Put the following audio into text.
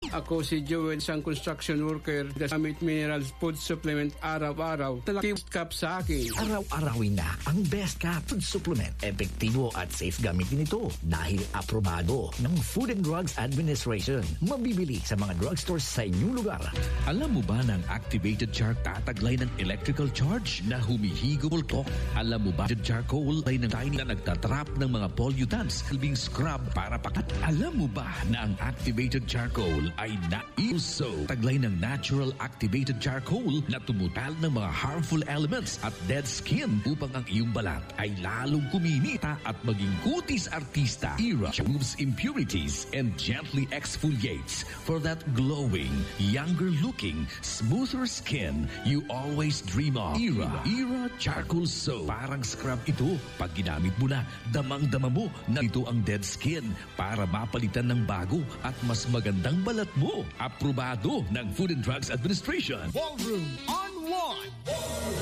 Ako si Joel, isang construction worker. Gamit minerals food supplement araw-araw. Talaking cup sa akin. Araw-arawin na ang Best Cap Food Supplement. Epektibo at safe gamitin ito dahil aprobado ng Food and Drugs Administration. Mabibili sa mga drugstores sa inyong lugar. Alam mo ba na ang activated char tataglay ng electrical charge na humihigop tok? Alam mo ba na charcoal ay ng tiny na nagtatrap ng mga pollutants helping scrub para pakat? Alam mo ba na ang activated charcoal ay naiuso taglay ng natural activated charcoal na tumutal ng mga harmful elements at dead skin upang ang iyong balat ay lalong kuminita at maging kutis artista. Era removes impurities and gently exfoliates for that glowing, younger looking, smoother skin you always dream of. Era Charcoal Soap. Parang scrub ito. Pag ginamit mo na, damang-dama mo na ito ang dead skin para mapalitan ng bago at mas magandang balat mo. Aprobado ng Food and Drugs Administration. Ballroom on 1.